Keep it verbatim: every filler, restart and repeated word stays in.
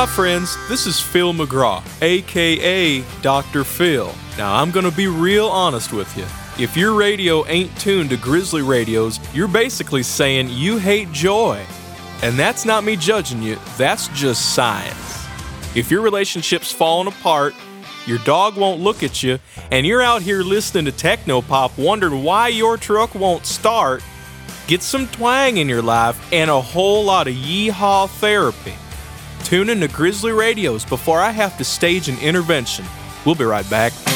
Hi friends, this is Phil McGraw, aka Doctor Phil. Now I'm gonna be real honest with you. If your radio ain't tuned to Grizzly radios, you're basically saying you hate joy. And that's not me judging you, that's just science. If your relationship's falling apart, your dog won't look at you, and you're out here listening to techno-pop wondering why your truck won't start, get some twang in your life and a whole lot of yeehaw therapy. Tune in to Grizzly Radios before I have to stage an intervention. We'll be right back.